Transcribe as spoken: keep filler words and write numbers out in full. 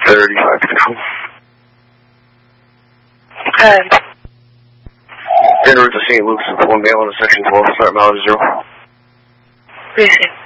thirty-five control. Okay. En route to Saint Luke's, one male in section twelve, start mileage zero. Briefing.